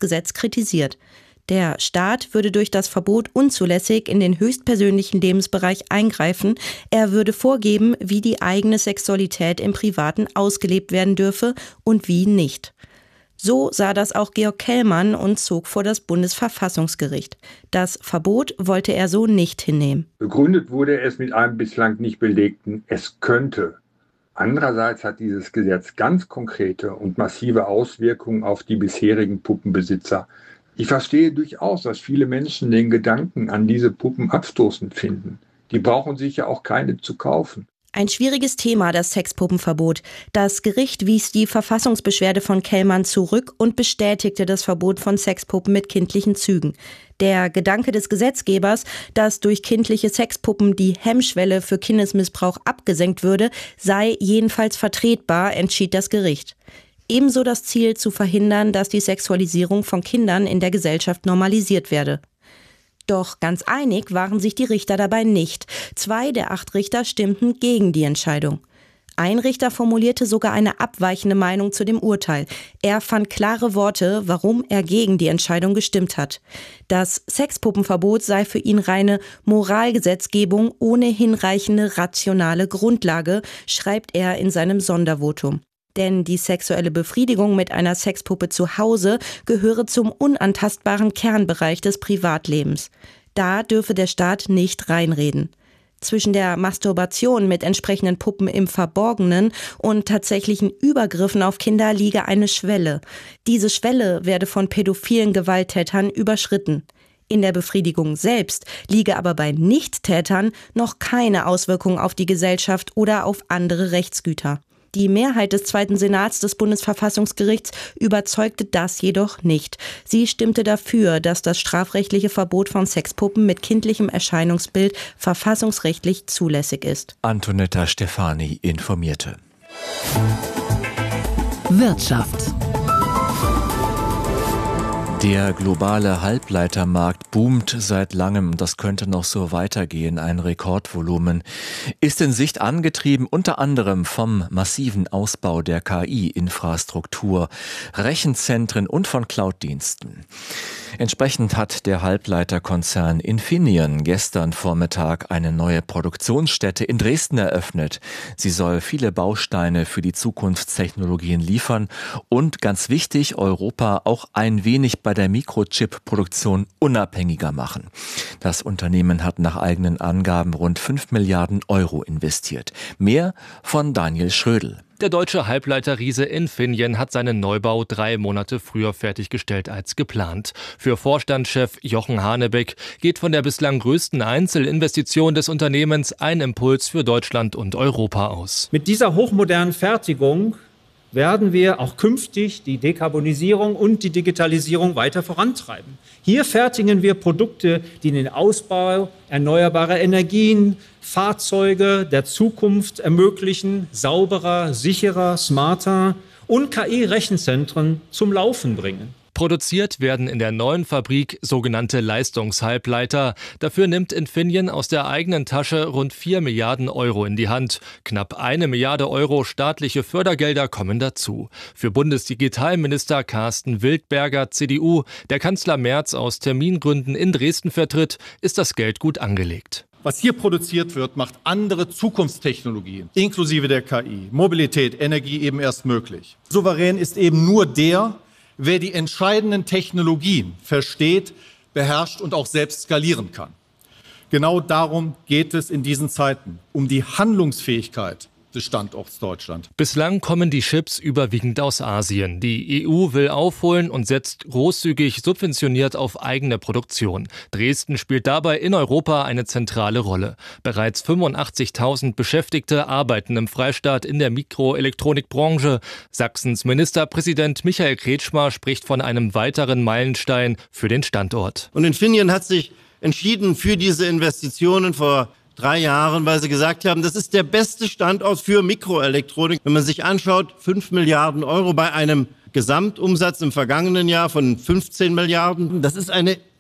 Gesetz kritisiert. Der Staat würde durch das Verbot unzulässig in den höchstpersönlichen Lebensbereich eingreifen. Er würde vorgeben, wie die eigene Sexualität im Privaten ausgelebt werden dürfe und wie nicht. So sah das auch Georg Kellmann und zog vor das Bundesverfassungsgericht. Das Verbot wollte er so nicht hinnehmen. Begründet wurde es mit einem bislang nicht belegten "Es könnte". Andererseits hat dieses Gesetz ganz konkrete und massive Auswirkungen auf die bisherigen Puppenbesitzer. Ich verstehe durchaus, dass viele Menschen den Gedanken an diese Puppen abstoßend finden. Die brauchen sich ja auch keine zu kaufen. Ein schwieriges Thema, das Sexpuppenverbot. Das Gericht wies die Verfassungsbeschwerde von Kellmann zurück und bestätigte das Verbot von Sexpuppen mit kindlichen Zügen. Der Gedanke des Gesetzgebers, dass durch kindliche Sexpuppen die Hemmschwelle für Kindesmissbrauch abgesenkt würde, sei jedenfalls vertretbar, entschied das Gericht. Ebenso das Ziel, zu verhindern, dass die Sexualisierung von Kindern in der Gesellschaft normalisiert werde. Doch ganz einig waren sich die Richter dabei nicht. 2 der 8 Richter stimmten gegen die Entscheidung. Ein Richter formulierte sogar eine abweichende Meinung zu dem Urteil. Er fand klare Worte, warum er gegen die Entscheidung gestimmt hat. Das Sexpuppenverbot sei für ihn reine Moralgesetzgebung ohne hinreichende rationale Grundlage, schreibt er in seinem Sondervotum. Denn die sexuelle Befriedigung mit einer Sexpuppe zu Hause gehöre zum unantastbaren Kernbereich des Privatlebens. Da dürfe der Staat nicht reinreden. Zwischen der Masturbation mit entsprechenden Puppen im Verborgenen und tatsächlichen Übergriffen auf Kinder liege eine Schwelle. Diese Schwelle werde von pädophilen Gewalttätern überschritten. In der Befriedigung selbst liege aber bei Nichttätern noch keine Auswirkung auf die Gesellschaft oder auf andere Rechtsgüter. Die Mehrheit des 2. Senats des Bundesverfassungsgerichts überzeugte das jedoch nicht. Sie stimmte dafür, dass das strafrechtliche Verbot von Sexpuppen mit kindlichem Erscheinungsbild verfassungsrechtlich zulässig ist. Antonetta Stefani informierte. Wirtschaft. Der globale Halbleitermarkt boomt seit langem. Das könnte noch so weitergehen. Ein Rekordvolumen ist in Sicht, angetrieben unter anderem vom massiven Ausbau der KI-Infrastruktur, Rechenzentren und von Cloud-Diensten. Entsprechend hat der Halbleiterkonzern Infineon gestern Vormittag eine neue Produktionsstätte in Dresden eröffnet. Sie soll viele Bausteine für die Zukunftstechnologien liefern und, ganz wichtig, Europa auch ein wenig bei der Mikrochip-Produktion unabhängiger machen. Das Unternehmen hat nach eigenen Angaben rund 5 Milliarden Euro investiert. Mehr von Daniel Schrödel. Der deutsche Halbleiterriese Infineon hat seinen Neubau 3 Monate früher fertiggestellt als geplant. Für Vorstandschef Jochen Hanebeck geht von der bislang größten Einzelinvestition des Unternehmens ein Impuls für Deutschland und Europa aus. Mit dieser hochmodernen Fertigung werden wir auch künftig die Dekarbonisierung und die Digitalisierung weiter vorantreiben. Hier fertigen wir Produkte, die den Ausbau erneuerbarer Energien, Fahrzeuge der Zukunft ermöglichen, sauberer, sicherer, smarter und KI-Rechenzentren zum Laufen bringen. Produziert werden in der neuen Fabrik sogenannte Leistungshalbleiter. Dafür nimmt Infineon aus der eigenen Tasche rund 4 Milliarden Euro in die Hand. Knapp 1 Milliarde Euro staatliche Fördergelder kommen dazu. Für Bundesdigitalminister Carsten Wildberger, CDU, der Kanzler Merz aus Termingründen in Dresden vertritt, ist das Geld gut angelegt. Was hier produziert wird, macht andere Zukunftstechnologien, inklusive der KI, Mobilität, Energie eben erst möglich. Souverän ist eben nur der, wer die entscheidenden Technologien versteht, beherrscht und auch selbst skalieren kann. Genau darum geht es in diesen Zeiten, um die Handlungsfähigkeit des Standorts Deutschland. Bislang kommen die Chips überwiegend aus Asien. Die EU will aufholen und setzt großzügig subventioniert auf eigene Produktion. Dresden spielt dabei in Europa eine zentrale Rolle. Bereits 85.000 Beschäftigte arbeiten im Freistaat in der Mikroelektronikbranche. Sachsens Ministerpräsident Michael Kretschmer spricht von einem weiteren Meilenstein für den Standort. Und Infineon hat sich entschieden für diese Investitionen vor 3 Jahren, weil sie gesagt haben, das ist der beste Standort für Mikroelektronik. Wenn man sich anschaut, 5 Milliarden Euro bei einem Gesamtumsatz im vergangenen Jahr von 15 Milliarden. Das ist eine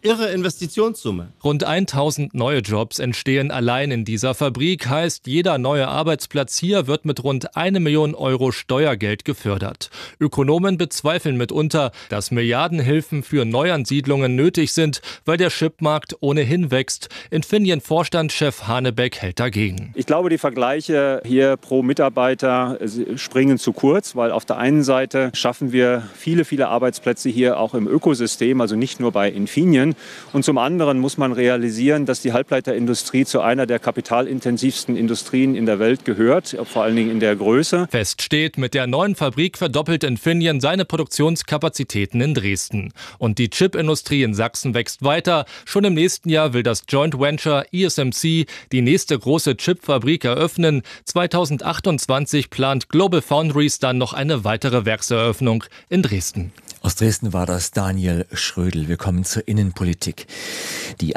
irre Investitionssumme. Rund 1000 neue Jobs entstehen allein in dieser Fabrik, heißt, jeder neue Arbeitsplatz hier wird mit rund 1 Million Euro Steuergeld gefördert. Ökonomen bezweifeln mitunter, dass Milliardenhilfen für Neuansiedlungen nötig sind, weil der Chipmarkt ohnehin wächst. Infineon-Vorstandschef Hanebeck hält dagegen. Ich glaube, die Vergleiche hier pro Mitarbeiter springen zu kurz, weil auf der einen Seite schaffen wir viele Arbeitsplätze hier auch im Ökosystem, also nicht nur bei Infineon. Und zum anderen muss man realisieren, dass die Halbleiterindustrie zu einer der kapitalintensivsten Industrien in der Welt gehört, vor allen Dingen in der Größe. Fest steht, mit der neuen Fabrik verdoppelt Infineon seine Produktionskapazitäten in Dresden. Und die Chipindustrie in Sachsen wächst weiter. Schon im nächsten Jahr will das Joint Venture ESMC die nächste große Chipfabrik eröffnen. 2028 plant Global Foundries dann noch eine weitere Werkseröffnung in Dresden. Aus Dresden war das Daniel Schrödel. Wir kommen zur Innenpolitik. Die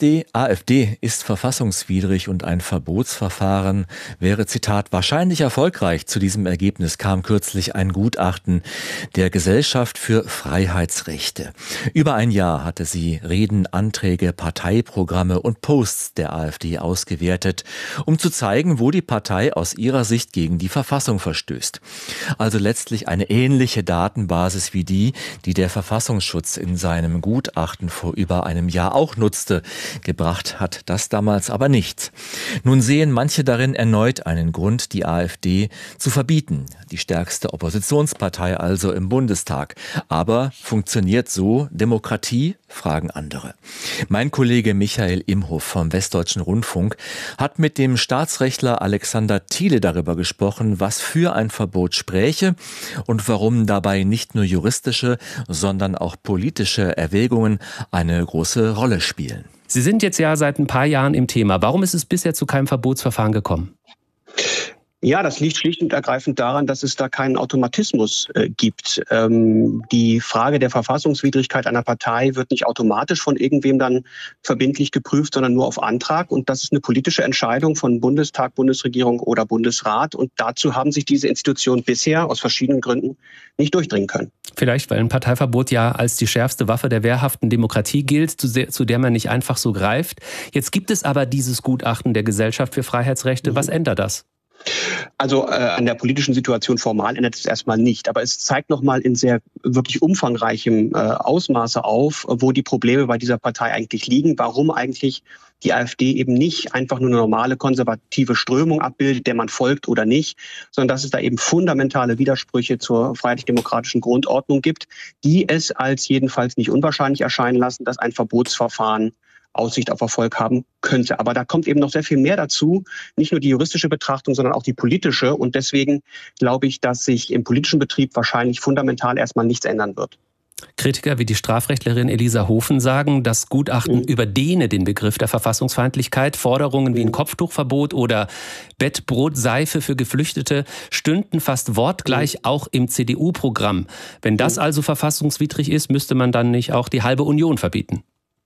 AfD ist verfassungswidrig und ein Verbotsverfahren wäre, Zitat, wahrscheinlich erfolgreich. Zu diesem Ergebnis kam kürzlich ein Gutachten der Gesellschaft für Freiheitsrechte. Über ein Jahr hatte sie Reden, Anträge, Parteiprogramme und Posts der AfD ausgewertet, um zu zeigen, wo die Partei aus ihrer Sicht gegen die Verfassung verstößt. Also letztlich eine ähnliche Datenbasis wie die der Verfassungsschutz in seinem Gutachten vor über einem Jahr auch nutzte. Gebracht hat das damals aber nichts. Nun sehen manche darin erneut einen Grund, die AfD zu verbieten. Die stärkste Oppositionspartei also im Bundestag. Aber funktioniert so Demokratie? Fragen andere. Mein Kollege Michael Imhoff vom Westdeutschen Rundfunk hat mit dem Staatsrechtler Alexander Thiele darüber gesprochen, was für ein Verbot spräche und warum dabei nicht nur juristische, sondern auch politische Erwägungen eine große Rolle spielen. Sie sind jetzt ja seit ein paar Jahren im Thema. Warum ist es bisher zu keinem Verbotsverfahren gekommen? Ja, das liegt schlicht und ergreifend daran, dass es da keinen Automatismus gibt. Die Frage der Verfassungswidrigkeit einer Partei wird nicht automatisch von irgendwem dann verbindlich geprüft, sondern nur auf Antrag. Und das ist eine politische Entscheidung von Bundestag, Bundesregierung oder Bundesrat. Und dazu haben sich diese Institutionen bisher aus verschiedenen Gründen nicht durchdringen können. Vielleicht, weil ein Parteiverbot ja als die schärfste Waffe der wehrhaften Demokratie gilt, zu der man nicht einfach so greift. Jetzt gibt es aber dieses Gutachten der Gesellschaft für Freiheitsrechte. Was ändert das? Also an der politischen Situation formal ändert es erstmal nicht. Aber es zeigt nochmal in sehr wirklich umfangreichem Ausmaße auf, wo die Probleme bei dieser Partei eigentlich liegen, warum eigentlich die AfD eben nicht einfach nur eine normale konservative Strömung abbildet, der man folgt oder nicht, sondern dass es da eben fundamentale Widersprüche zur freiheitlich-demokratischen Grundordnung gibt, die es als jedenfalls nicht unwahrscheinlich erscheinen lassen, dass ein Verbotsverfahren Aussicht auf Erfolg haben könnte. Aber da kommt eben noch sehr viel mehr dazu, nicht nur die juristische Betrachtung, sondern auch die politische. Und deswegen glaube ich, dass sich im politischen Betrieb wahrscheinlich fundamental erstmal nichts ändern wird. Kritiker wie die Strafrechtlerin Elisa Hofen sagen, das Gutachten überdehne den Begriff der Verfassungsfeindlichkeit. Forderungen wie ein Kopftuchverbot oder Bettbrotseife für Geflüchtete stünden fast wortgleich auch im CDU-Programm. Wenn das also verfassungswidrig ist, müsste man dann nicht auch die halbe Union verbieten?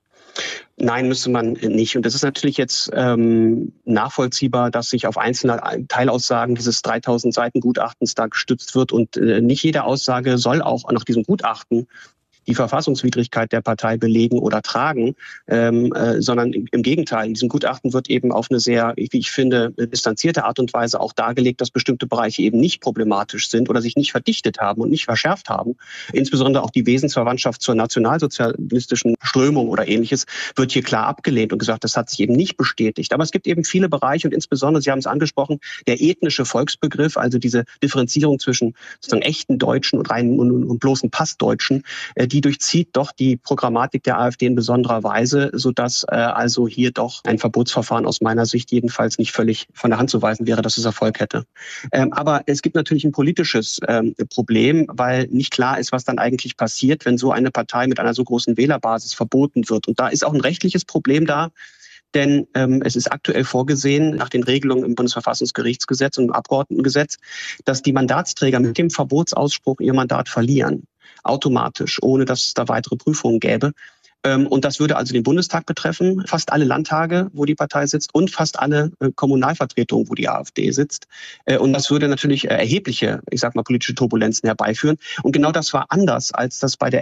Nein, müsste man nicht. Und das ist natürlich jetzt nachvollziehbar, dass sich auf einzelne Teilaussagen dieses 3000 Seiten Gutachtens da gestützt wird. Und nicht jede Aussage soll auch nach diesem Gutachten die Verfassungswidrigkeit der Partei belegen oder tragen, sondern im Gegenteil. In diesem Gutachten wird eben auf eine sehr, wie ich finde, distanzierte Art und Weise auch dargelegt, dass bestimmte Bereiche eben nicht problematisch sind oder sich nicht verdichtet haben und nicht verschärft haben. Insbesondere auch die Wesensverwandtschaft zur nationalsozialistischen Strömung oder Ähnliches wird hier klar abgelehnt und gesagt, das hat sich eben nicht bestätigt. Aber es gibt eben viele Bereiche und insbesondere, Sie haben es angesprochen, der ethnische Volksbegriff, also diese Differenzierung zwischen sozusagen echten Deutschen und reinen und bloßen Passdeutschen, die durchzieht doch die Programmatik der AfD in besonderer Weise, sodass also hier doch ein Verbotsverfahren aus meiner Sicht jedenfalls nicht völlig von der Hand zu weisen wäre, dass es Erfolg hätte. Aber es gibt natürlich ein politisches Problem, weil nicht klar ist, was dann eigentlich passiert, wenn so eine Partei mit einer so großen Wählerbasis verboten wird. Und da ist auch ein rechtliches Problem da. Denn es ist aktuell vorgesehen, nach den Regelungen im Bundesverfassungsgerichtsgesetz und im Abgeordnetengesetz, dass die Mandatsträger mit dem Verbotsausspruch ihr Mandat verlieren. Automatisch, ohne dass es da weitere Prüfungen gäbe. Und das würde also den Bundestag betreffen, fast alle Landtage, wo die Partei sitzt und fast alle Kommunalvertretungen, wo die AfD sitzt. Und das würde natürlich erhebliche, politische Turbulenzen herbeiführen. Und genau das war anders, als das bei der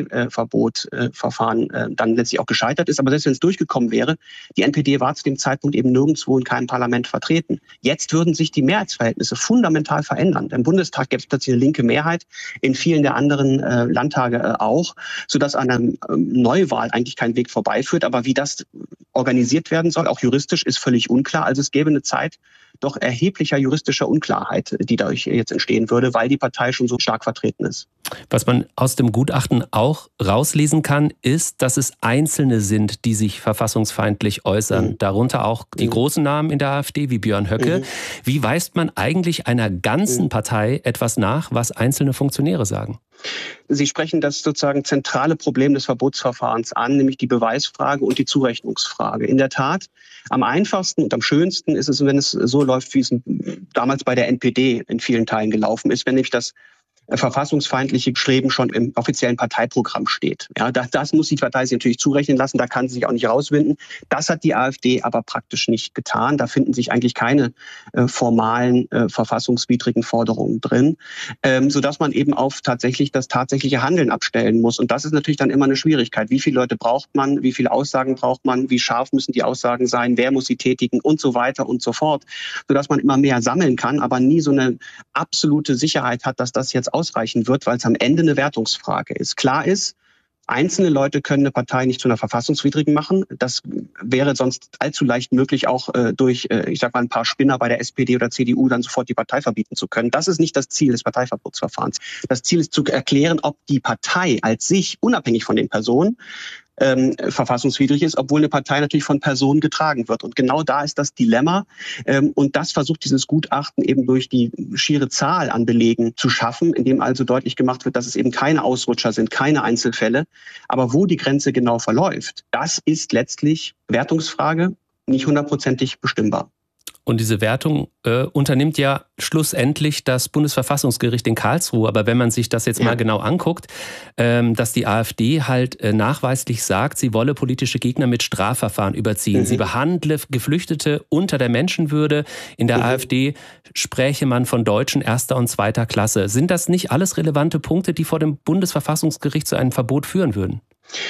NPD-Verbotverfahren dann letztlich auch gescheitert ist. Aber selbst wenn es durchgekommen wäre, die NPD war zu dem Zeitpunkt eben nirgendwo in keinem Parlament vertreten. Jetzt würden sich die Mehrheitsverhältnisse fundamental verändern. Im Bundestag gibt es plötzlich eine linke Mehrheit, in vielen der anderen Landtage auch, sodass an einer Neuwahl eigentlich kein Weg vorbeiführt. Aber wie das organisiert werden soll, auch juristisch, ist völlig unklar. Also es gäbe eine Zeit doch erheblicher juristischer Unklarheit, die dadurch jetzt entstehen würde, weil die Partei schon so stark vertreten ist. Was man aus dem Gutachten auch rauslesen kann, ist, dass es Einzelne sind, die sich verfassungsfeindlich äußern. Darunter auch die großen Namen in der AfD, wie Björn Höcke. Wie weist man eigentlich einer ganzen Partei etwas nach, was einzelne Funktionäre sagen? Sie sprechen das sozusagen zentrale Problem des Verbotsverfahrens an, nämlich die Beweisfrage und die Zurechnungsfrage. In der Tat, am einfachsten und am schönsten ist es, wenn es so läuft, wie es damals bei der NPD in vielen Teilen gelaufen ist, wenn nämlich das verfassungsfeindliche Streben schon im offiziellen Parteiprogramm steht. Ja, das muss die Partei sich natürlich zurechnen lassen, da kann sie sich auch nicht rauswinden. Das hat die AfD aber praktisch nicht getan. Da finden sich eigentlich keine formalen, verfassungswidrigen Forderungen drin, sodass man eben auf tatsächlich das tatsächliche Handeln abstellen muss. Und das ist natürlich dann immer eine Schwierigkeit. Wie viele Leute braucht man? Wie viele Aussagen braucht man? Wie scharf müssen die Aussagen sein? Wer muss sie tätigen? Und so weiter und so fort. Sodass man immer mehr sammeln kann, aber nie so eine absolute Sicherheit hat, dass das jetzt ausreichen wird, weil es am Ende eine Wertungsfrage ist. Klar ist, einzelne Leute können eine Partei nicht zu einer verfassungswidrigen machen. Das wäre sonst allzu leicht möglich, auch durch, ein paar Spinner bei der SPD oder CDU dann sofort die Partei verbieten zu können. Das ist nicht das Ziel des Parteiverbotsverfahrens. Das Ziel ist zu erklären, ob die Partei als sich, unabhängig von den Personen, verfassungswidrig ist, obwohl eine Partei natürlich von Personen getragen wird. Und genau da ist das Dilemma. Und das versucht dieses Gutachten eben durch die schiere Zahl an Belegen zu schaffen, indem also deutlich gemacht wird, dass es eben keine Ausrutscher sind, keine Einzelfälle. Aber wo die Grenze genau verläuft, das ist letztlich Wertungsfrage, nicht hundertprozentig bestimmbar. Und diese Wertung unternimmt ja schlussendlich das Bundesverfassungsgericht in Karlsruhe. Aber wenn man sich das jetzt mal genau anguckt, dass die AfD halt nachweislich sagt, sie wolle politische Gegner mit Strafverfahren überziehen. Sie behandle Geflüchtete unter der Menschenwürde. In der AfD spräche man von Deutschen erster und zweiter Klasse. Sind das nicht alles relevante Punkte, die vor dem Bundesverfassungsgericht zu einem Verbot führen würden?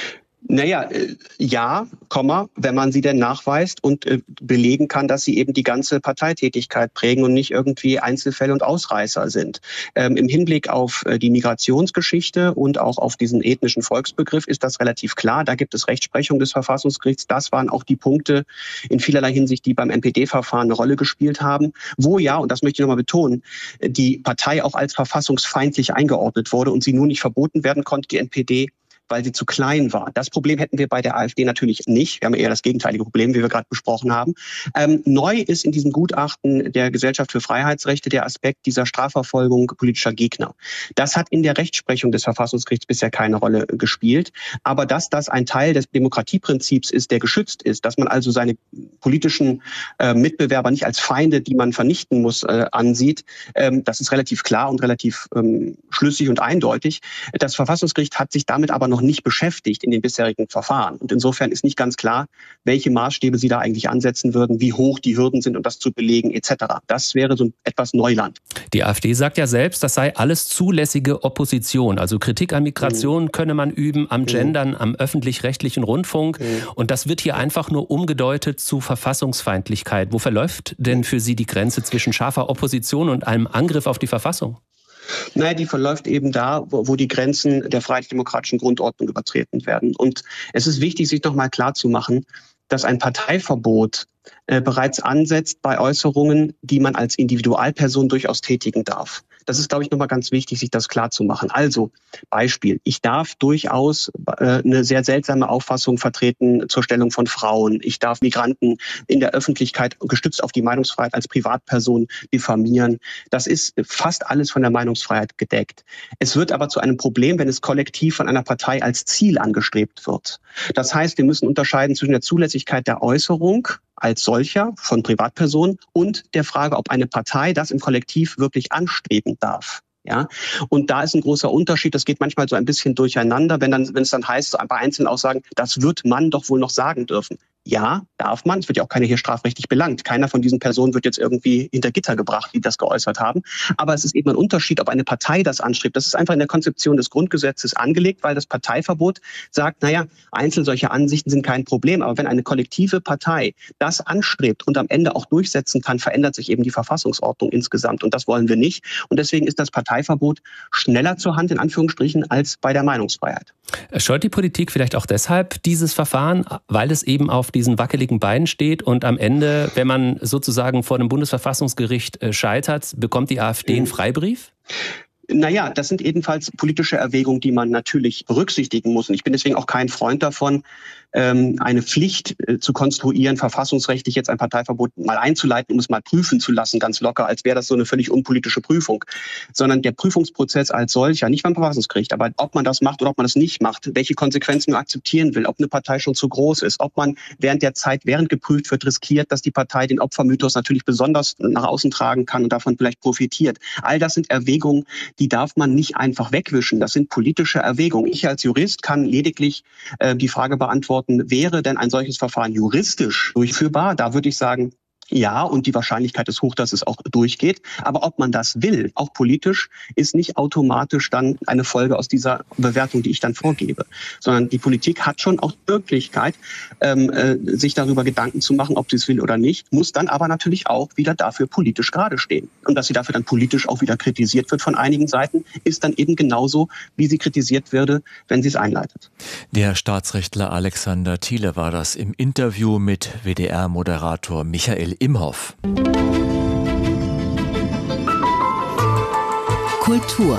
Naja, wenn man sie denn nachweist und belegen kann, dass sie eben die ganze Parteitätigkeit prägen und nicht irgendwie Einzelfälle und Ausreißer sind. Im Hinblick auf die Migrationsgeschichte und auch auf diesen ethnischen Volksbegriff ist das relativ klar. Da gibt es Rechtsprechung des Verfassungsgerichts. Das waren auch die Punkte in vielerlei Hinsicht, die beim NPD-Verfahren eine Rolle gespielt haben, wo und das möchte ich nochmal betonen, die Partei auch als verfassungsfeindlich eingeordnet wurde und sie nur nicht verboten werden konnte, die NPD, weil sie zu klein war. Das Problem hätten wir bei der AfD natürlich nicht. Wir haben eher das gegenteilige Problem, wie wir gerade besprochen haben. Neu ist in diesem Gutachten der Gesellschaft für Freiheitsrechte der Aspekt dieser Strafverfolgung politischer Gegner. Das hat in der Rechtsprechung des Verfassungsgerichts bisher keine Rolle gespielt. Aber dass das ein Teil des Demokratieprinzips ist, der geschützt ist, dass man also seine politischen Mitbewerber nicht als Feinde, die man vernichten muss, ansieht, das ist relativ klar und relativ schlüssig und eindeutig. Das Verfassungsgericht hat sich damit aber noch nicht beschäftigt in den bisherigen Verfahren. Und insofern ist nicht ganz klar, welche Maßstäbe Sie da eigentlich ansetzen würden, wie hoch die Hürden sind, um das zu belegen etc. Das wäre so etwas Neuland. Die AfD sagt ja selbst, das sei alles zulässige Opposition. Also Kritik an Migration könne man üben, am Gendern, am öffentlich-rechtlichen Rundfunk. Und das wird hier einfach nur umgedeutet zu Verfassungsfeindlichkeit. Wo verläuft denn für Sie die Grenze zwischen scharfer Opposition und einem Angriff auf die Verfassung? Naja, die verläuft eben da, wo die Grenzen der freiheitlich-demokratischen Grundordnung übertreten werden. Und es ist wichtig, sich nochmal klarzumachen, dass ein Parteiverbot bereits ansetzt bei Äußerungen, die man als Individualperson durchaus tätigen darf. Das ist, glaube ich, nochmal ganz wichtig, sich das klarzumachen. Also, Beispiel. Ich darf durchaus eine sehr seltsame Auffassung vertreten zur Stellung von Frauen. Ich darf Migranten in der Öffentlichkeit gestützt auf die Meinungsfreiheit als Privatperson diffamieren. Das ist fast alles von der Meinungsfreiheit gedeckt. Es wird aber zu einem Problem, wenn es kollektiv von einer Partei als Ziel angestrebt wird. Das heißt, wir müssen unterscheiden zwischen der Zulässigkeit der Äußerung als solcher von Privatpersonen und der Frage, ob eine Partei das im Kollektiv wirklich anstreben darf. Ja, und da ist ein großer Unterschied. Das geht manchmal so ein bisschen durcheinander, wenn es dann heißt, bei einzelnen Aussagen, das wird man doch wohl noch sagen dürfen. Ja, darf man. Es wird ja auch keiner hier strafrechtlich belangt. Keiner von diesen Personen wird jetzt irgendwie hinter Gitter gebracht, die das geäußert haben. Aber es ist eben ein Unterschied, ob eine Partei das anstrebt. Das ist einfach in der Konzeption des Grundgesetzes angelegt, weil das Parteiverbot sagt, naja, einzelne solche Ansichten sind kein Problem. Aber wenn eine kollektive Partei das anstrebt und am Ende auch durchsetzen kann, verändert sich eben die Verfassungsordnung insgesamt. Und das wollen wir nicht. Und deswegen ist das Parteiverbot schneller zur Hand, in Anführungsstrichen, als bei der Meinungsfreiheit. Scheut die Politik vielleicht auch deshalb dieses Verfahren, weil es eben auf diesen wackeligen Beinen steht und am Ende, wenn man sozusagen vor dem Bundesverfassungsgericht scheitert, bekommt die AfD einen Freibrief? Naja, das sind ebenfalls politische Erwägungen, die man natürlich berücksichtigen muss. Und ich bin deswegen auch kein Freund davon, eine Pflicht zu konstruieren, verfassungsrechtlich jetzt ein Parteiverbot mal einzuleiten, um es mal prüfen zu lassen, ganz locker, als wäre das so eine völlig unpolitische Prüfung. Sondern der Prüfungsprozess als solcher, nicht beim Verfassungsgericht, aber ob man das macht oder ob man das nicht macht, welche Konsequenzen man akzeptieren will, ob eine Partei schon zu groß ist, ob man während geprüft wird, riskiert, dass die Partei den Opfermythos natürlich besonders nach außen tragen kann und davon vielleicht profitiert. All das sind Erwägungen, die darf man nicht einfach wegwischen. Das sind politische Erwägungen. Ich als Jurist kann lediglich die Frage beantworten, wäre denn ein solches Verfahren juristisch durchführbar? Da würde ich sagen, ja, und die Wahrscheinlichkeit ist hoch, dass es auch durchgeht. Aber ob man das will, auch politisch, ist nicht automatisch dann eine Folge aus dieser Bewertung, die ich dann vorgebe. Sondern die Politik hat schon auch die Möglichkeit, sich darüber Gedanken zu machen, ob sie es will oder nicht, muss dann aber natürlich auch wieder dafür politisch gerade stehen. Und dass sie dafür dann politisch auch wieder kritisiert wird von einigen Seiten, ist dann eben genauso, wie sie kritisiert würde, wenn sie es einleitet. Der Staatsrechtler Alexander Thiele war das im Interview mit WDR-Moderator Michael Imhoff. Kultur.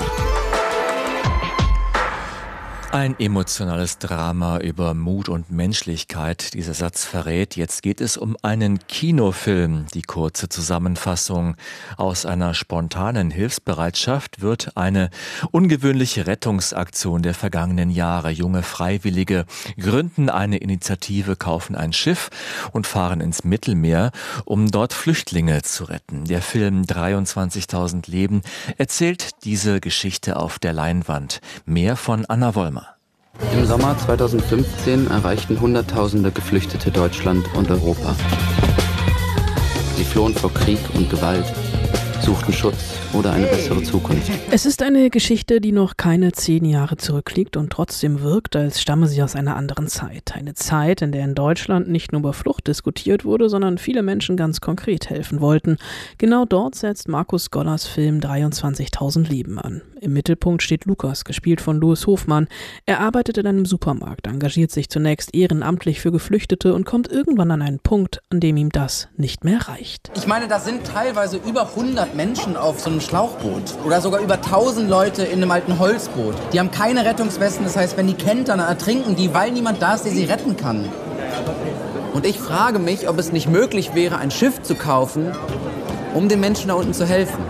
Ein emotionales Drama über Mut und Menschlichkeit, dieser Satz verrät. Jetzt geht es um einen Kinofilm. Die kurze Zusammenfassung: Aus einer spontanen Hilfsbereitschaft wird eine ungewöhnliche Rettungsaktion der vergangenen Jahre. Junge Freiwillige gründen eine Initiative, kaufen ein Schiff und fahren ins Mittelmeer, um dort Flüchtlinge zu retten. Der Film 23.000 Leben erzählt diese Geschichte auf der Leinwand. Mehr von Anna Wollmer. Im Sommer 2015 erreichten Hunderttausende Geflüchtete Deutschland und Europa. Sie flohen vor Krieg und Gewalt, suchten Schutz oder eine bessere Zukunft. Es ist eine Geschichte, die noch keine 10 Jahre zurückliegt und trotzdem wirkt, als stamme sie aus einer anderen Zeit. Eine Zeit, in der in Deutschland nicht nur über Flucht diskutiert wurde, sondern viele Menschen ganz konkret helfen wollten. Genau dort setzt Markus Gollers Film 23.000 Leben an. Im Mittelpunkt steht Lukas, gespielt von Louis Hofmann. Er arbeitet in einem Supermarkt, engagiert sich zunächst ehrenamtlich für Geflüchtete und kommt irgendwann an einen Punkt, an dem ihm das nicht mehr reicht. Ich meine, da sind teilweise über 100 Menschen auf so einem Schlauchboot oder sogar über 1000 Leute in einem alten Holzboot. Die haben keine Rettungswesten, das heißt, wenn die kentern, dann ertrinken die, weil niemand da ist, der sie retten kann. Und ich frage mich, ob es nicht möglich wäre, ein Schiff zu kaufen, um den Menschen da unten zu helfen.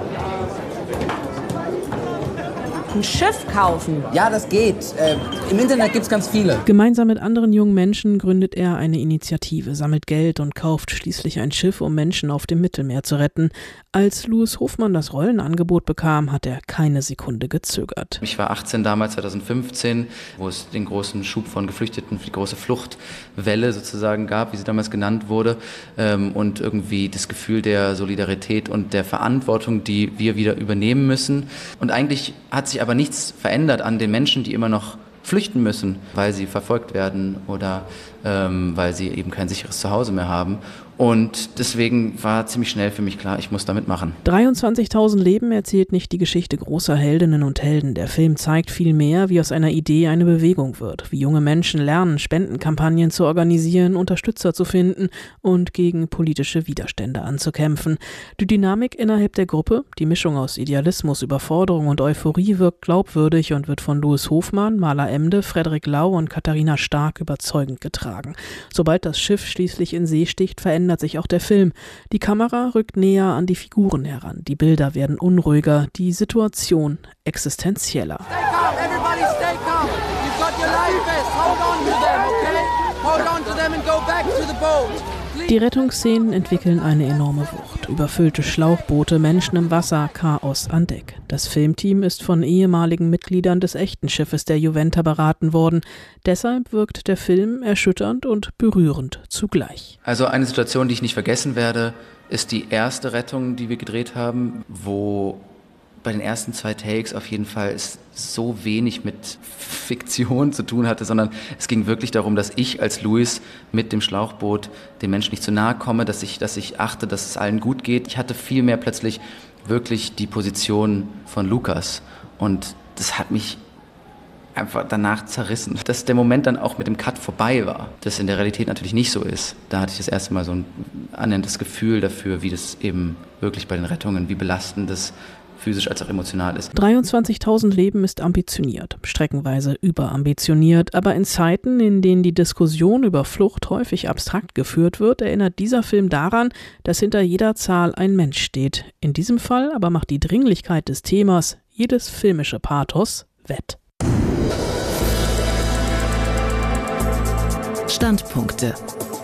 Ein Schiff kaufen? Ja, das geht. Im Internet gibt es ganz viele. Gemeinsam mit anderen jungen Menschen gründet er eine Initiative, sammelt Geld und kauft schließlich ein Schiff, um Menschen auf dem Mittelmeer zu retten. Als Louis Hofmann das Rollenangebot bekam, hat er keine Sekunde gezögert. Ich war 18 damals, 2015, wo es den großen Schub von Geflüchteten, die große Fluchtwelle sozusagen gab, wie sie damals genannt wurde, und irgendwie das Gefühl der Solidarität und der Verantwortung, die wir wieder übernehmen müssen. Und eigentlich hat sich aber nichts verändert an den Menschen, die immer noch flüchten müssen, weil sie verfolgt werden oder weil sie eben kein sicheres Zuhause mehr haben. Und deswegen war ziemlich schnell für mich klar, ich muss da mitmachen. 23.000 Leben erzählt nicht die Geschichte großer Heldinnen und Helden. Der Film zeigt vielmehr, wie aus einer Idee eine Bewegung wird, wie junge Menschen lernen, Spendenkampagnen zu organisieren, Unterstützer zu finden und gegen politische Widerstände anzukämpfen. Die Dynamik innerhalb der Gruppe, die Mischung aus Idealismus, Überforderung und Euphorie wirkt glaubwürdig und wird von Louis Hofmann, Maler Emde, Frederik Lau und Katharina Stark überzeugend getragen. Sobald das Schiff schließlich in See sticht, verändert sich auch der Film. Die Kamera rückt näher an die Figuren heran. Die Bilder werden unruhiger, die Situation existenzieller. Stay calm, everybody stay calm. You've got your life vest. Hold on to them, okay? Hold on to them and go back to the boat. Die Rettungsszenen entwickeln eine enorme Wucht. Überfüllte Schlauchboote, Menschen im Wasser, Chaos an Deck. Das Filmteam ist von ehemaligen Mitgliedern des echten Schiffes der Juventa beraten worden. Deshalb wirkt der Film erschütternd und berührend zugleich. Also eine Situation, die ich nicht vergessen werde, ist die erste Rettung, die wir gedreht haben, wo bei den ersten 2 Takes auf jeden Fall es so wenig mit Fiktion zu tun hatte, sondern es ging wirklich darum, dass ich als Luis mit dem Schlauchboot dem Menschen nicht zu nahe komme, dass ich achte, dass es allen gut geht. Ich hatte viel mehr plötzlich wirklich die Position von Lukas und das hat mich einfach danach zerrissen, dass der Moment dann auch mit dem Cut vorbei war, das in der Realität natürlich nicht so ist. Da hatte ich das erste Mal so ein annäherndes Gefühl dafür, wie das eben wirklich bei den Rettungen, wie belastend das physisch als auch emotional ist. 23.000 Leben ist ambitioniert, streckenweise überambitioniert, aber in Zeiten, in denen die Diskussion über Flucht häufig abstrakt geführt wird, erinnert dieser Film daran, dass hinter jeder Zahl ein Mensch steht. In diesem Fall aber macht die Dringlichkeit des Themas jedes filmische Pathos wett. Standpunkte.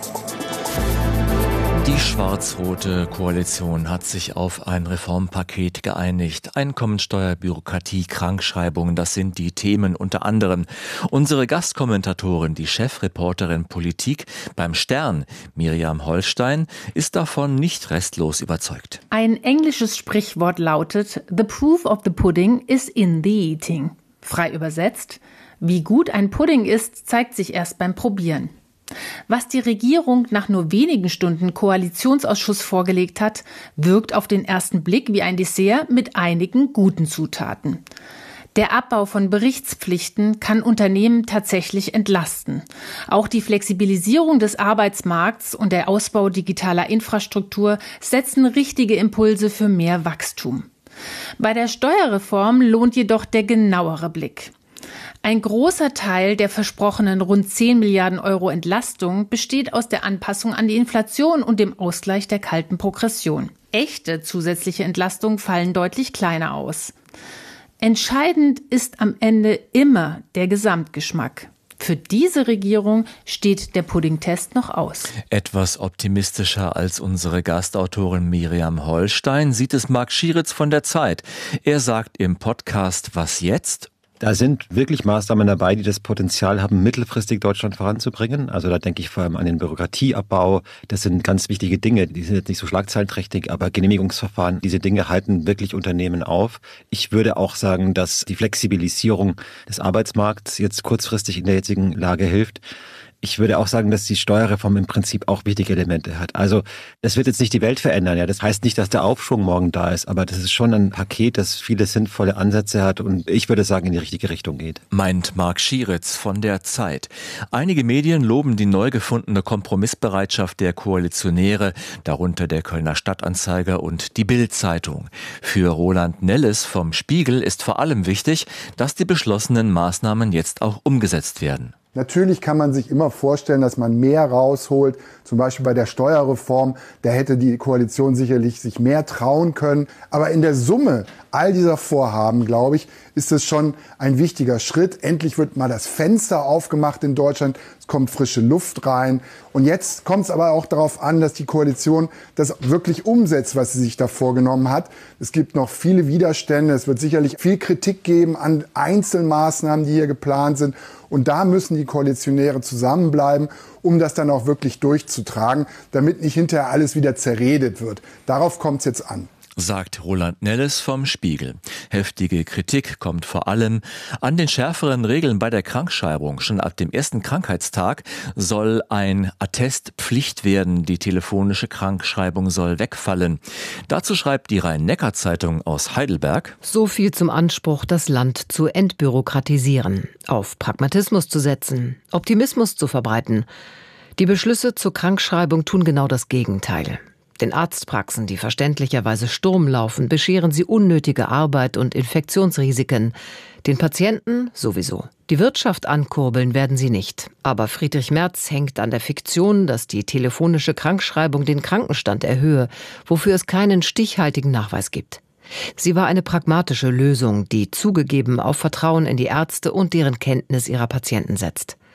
Die schwarz-rote Koalition hat sich auf ein Reformpaket geeinigt. Einkommensteuer, Bürokratie, Krankschreibungen, das sind die Themen unter anderem. Unsere Gastkommentatorin, die Chefreporterin Politik beim Stern, Miriam Holstein, ist davon nicht restlos überzeugt. Ein englisches Sprichwort lautet: The proof of the pudding is in the eating. Frei übersetzt: Wie gut ein Pudding ist, zeigt sich erst beim Probieren. Was die Regierung nach nur wenigen Stunden Koalitionsausschuss vorgelegt hat, wirkt auf den ersten Blick wie ein Dessert mit einigen guten Zutaten. Der Abbau von Berichtspflichten kann Unternehmen tatsächlich entlasten. Auch die Flexibilisierung des Arbeitsmarkts und der Ausbau digitaler Infrastruktur setzen richtige Impulse für mehr Wachstum. Bei der Steuerreform lohnt jedoch der genauere Blick. Ein großer Teil der versprochenen rund 10 Milliarden Euro Entlastung besteht aus der Anpassung an die Inflation und dem Ausgleich der kalten Progression. Echte zusätzliche Entlastungen fallen deutlich kleiner aus. Entscheidend ist am Ende immer der Gesamtgeschmack. Für diese Regierung steht der Puddingtest noch aus. Etwas optimistischer als unsere Gastautorin Miriam Holstein sieht es Marc Schieritz von der Zeit. Er sagt im Podcast Was jetzt? Da sind wirklich Maßnahmen dabei, die das Potenzial haben, mittelfristig Deutschland voranzubringen. Also da denke ich vor allem an den Bürokratieabbau. Das sind ganz wichtige Dinge. Die sind jetzt nicht so schlagzeilenträchtig, aber Genehmigungsverfahren, diese Dinge halten wirklich Unternehmen auf. Ich würde auch sagen, dass die Flexibilisierung des Arbeitsmarkts jetzt kurzfristig in der jetzigen Lage hilft. Ich würde auch sagen, dass die Steuerreform im Prinzip auch wichtige Elemente hat. Also das wird jetzt nicht die Welt verändern. Ja, das heißt nicht, dass der Aufschwung morgen da ist, aber das ist schon ein Paket, das viele sinnvolle Ansätze hat und ich würde sagen, in die richtige Richtung geht. Meint Marc Schieritz von der Zeit. Einige Medien loben die neu gefundene Kompromissbereitschaft der Koalitionäre, darunter der Kölner Stadtanzeiger und die Bild-Zeitung. Für Roland Nelles vom Spiegel ist vor allem wichtig, dass die beschlossenen Maßnahmen jetzt auch umgesetzt werden. Natürlich kann man sich immer vorstellen, dass man mehr rausholt. Zum Beispiel bei der Steuerreform, da hätte die Koalition sicherlich sich mehr trauen können. Aber in der Summe all dieser Vorhaben, glaube ich, ist es schon ein wichtiger Schritt. Endlich wird mal das Fenster aufgemacht in Deutschland. Es kommt frische Luft rein. Und jetzt kommt es aber auch darauf an, dass die Koalition das wirklich umsetzt, was sie sich da vorgenommen hat. Es gibt noch viele Widerstände. Es wird sicherlich viel Kritik geben an Einzelmaßnahmen, die hier geplant sind. Und da müssen die Koalitionäre zusammenbleiben, um das dann auch wirklich durchzutragen, damit nicht hinterher alles wieder zerredet wird. Darauf kommt es jetzt an. Sagt Roland Nelles vom Spiegel. Heftige Kritik kommt vor allem an den schärferen Regeln bei der Krankschreibung. Schon ab dem ersten Krankheitstag soll ein Attest Pflicht werden. Die telefonische Krankschreibung soll wegfallen. Dazu schreibt die Rhein-Neckar-Zeitung aus Heidelberg: So viel zum Anspruch, das Land zu entbürokratisieren, auf Pragmatismus zu setzen, Optimismus zu verbreiten. Die Beschlüsse zur Krankschreibung tun genau das Gegenteil. Den Arztpraxen, die verständlicherweise Sturm laufen, bescheren sie unnötige Arbeit und Infektionsrisiken. Den Patienten sowieso. Die Wirtschaft ankurbeln werden sie nicht. Aber Friedrich Merz hängt an der Fiktion, dass die telefonische Krankschreibung den Krankenstand erhöhe, wofür es keinen stichhaltigen Nachweis gibt. Sie war eine pragmatische Lösung, die zugegeben auf Vertrauen in die Ärzte und deren Kenntnis ihrer Patienten setzt.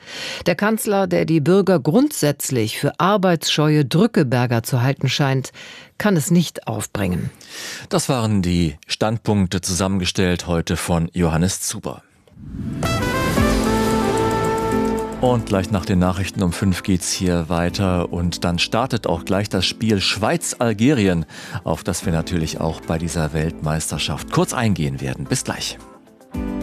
Der Kanzler, der die Bürger grundsätzlich für arbeitsscheue Drückeberger zu halten scheint, kann es nicht aufbringen. Das waren die Standpunkte, zusammengestellt heute von Johannes Zuber. Und gleich nach den Nachrichten um 5 geht's hier weiter und dann startet auch gleich das Spiel Schweiz-Algerien, auf das wir natürlich auch bei dieser Weltmeisterschaft kurz eingehen werden. Bis gleich.